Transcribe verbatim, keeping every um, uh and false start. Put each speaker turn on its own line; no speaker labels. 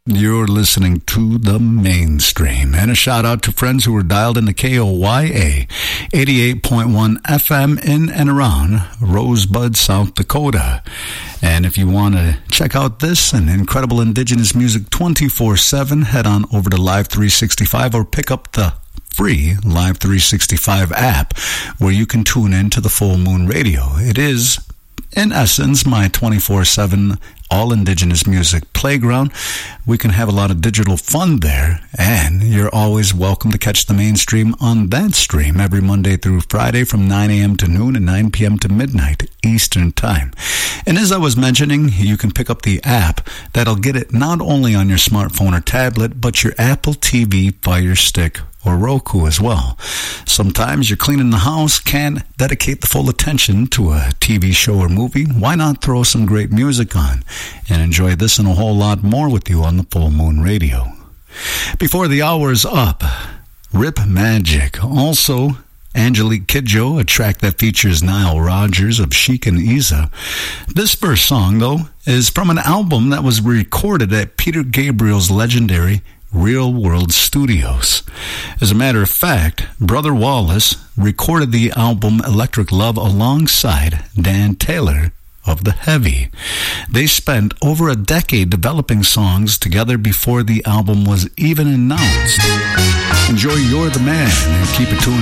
You're listening to The Mainstream. And a shout out to friends who were dialed into K O Y A eighty-eight point one F M in and around Rosebud, South Dakota. And if you want to check out this and incredible indigenous music twenty-four seven, head on over to Live three sixty-five or pick up the free Live three sixty-five app where you can tune in to the Full Moon Radio. It is, in essence, my twenty-four seven all indigenous music playground. We can have a lot of digital fun there, and you're always welcome to catch The Mainstream on that stream every Monday through Friday from nine a.m. to noon and nine p.m. to midnight Eastern Time. And as I was mentioning, you can pick up the app that'll get it not only on your smartphone or tablet, but your Apple T V, Fire Stick, or Roku as well. Sometimes you're cleaning the house, can't dedicate the full attention to a T V show or movie. Why not throw some great music on and enjoy this and a whole lot more with you on the Full Moon Radio? Before the hour is up, Rip Magic. Also, Angelique Kidjo, a track that features Nile Rodgers of Chic and Isa. This first song, though, is from an album that was recorded at Peter Gabriel's legendary Real World Studios. As a matter of fact, Brother Wallace recorded the album Electric Love alongside Dan Taylor of The Heavy. They spent over a decade developing songs together before the album was even announced. Enjoy You're the Man and keep it tuned